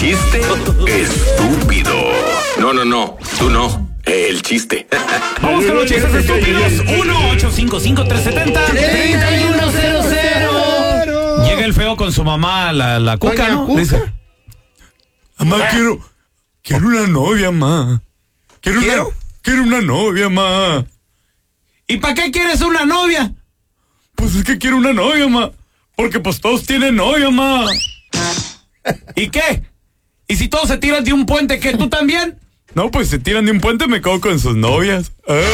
chiste estúpido. No, tú no. El chiste. Vamos con los chistes estúpidos. 1-855-370-3100. Llega el feo con su mamá, la Cuca, ¿no? Cuca. Dice: mamá, quiero una novia, ma. Quiero una novia, ma. ¿Y para qué quieres una novia? Pues es que quiero una novia, ma. Porque pues todos tienen novia, ma. ¿Y qué? ¿Y si todos se tiran de un puente, qué? ¿Tú también? No, pues se tiran de un puente, me cago con sus novias.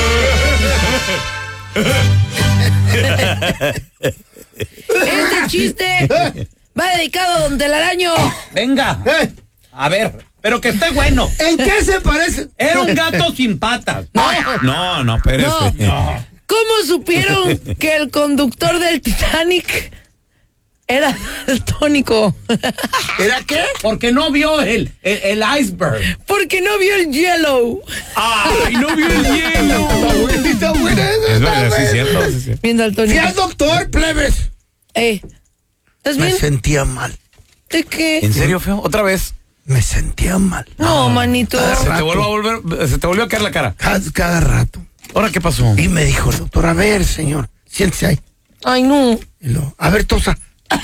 Este chiste va dedicado a Don Telaraño. Venga. A ver, pero que esté bueno. ¿En qué se parece? Era un gato sin patas. No, espérese. No. ¿Cómo supieron que el conductor del Titanic era daltónico? ¿Era qué? Porque no vio el iceberg. Porque no vio el yellow. ¡Ay, no vio el hielo! Está buena esa. Es verdad, sí, cierto. Bien daltónico. Fui al doctor, plebes. ¿Estás Me bien? sentía mal. ¿De qué? ¿En serio, feo? ¿Otra vez? Me sentía mal. No, manito. Se te volvió a caer la cara. Cada rato. ¿Ahora qué pasó? Y me dijo el doctor, a ver, señor, siéntese ahí. Ay, no. Y luego, a ver, tosa.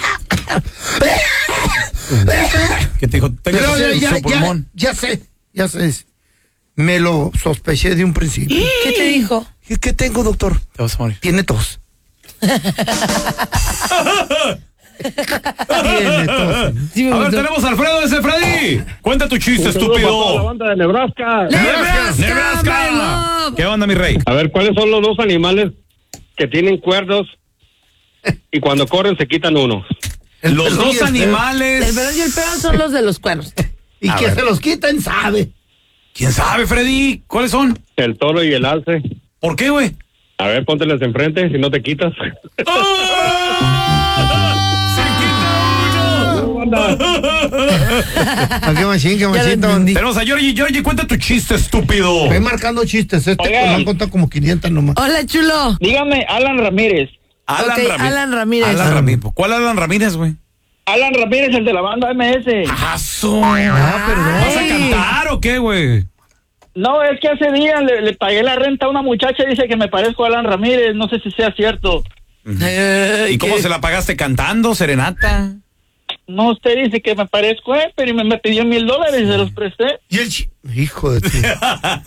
¿Qué te dijo? Tengo Pero su pulmón. ya sé. Me lo sospeché de un principio. ¿Qué te dijo? ¿Y qué tengo, doctor? Te vas a morir. Tiene tos. Tiene tos. Sí, me A ver, gustó. tenemos a Alfredo ese Freddy. Cuenta tu chiste, Un saludo para toda la estúpido. banda de Nebraska. Nebraska. my love. ¿Qué onda, mi rey? A ver, ¿cuáles son los dos animales que tienen cuernos y cuando corren se quitan uno? Los dos El animales. verón y el peón son los de los cuernos. Y A que ver. se los quiten, sabe. ¿Quién sabe, Freddy? ¿Cuáles son? El toro y el alce. ¿Por qué, güey? A ver, pónteles enfrente si no te quitas. Qué machín, Ya lo entendí. Tenemos a Georgie. Georgie, cuenta tu chiste, estúpido. Voy marcando chistes. Oigan. Me han contado como 500 nomás. Hola, chulo. Dígame, Alan Ramírez. Alan Ramírez. Alan Ramírez. ¿Cuál Alan Ramírez, güey? Alan Ramírez, el de la banda MS. ¡Aso! Perdón. ¿Vas a cantar o qué, güey? No, es que hace días le pagué la renta a una muchacha y dice que me parezco a Alan Ramírez. No sé si sea cierto. ¿Y cómo se la pagaste cantando, serenata? No, usted dice que me parezco a él, pero me pidió $1,000 y se los presté. Y el hijo de ti.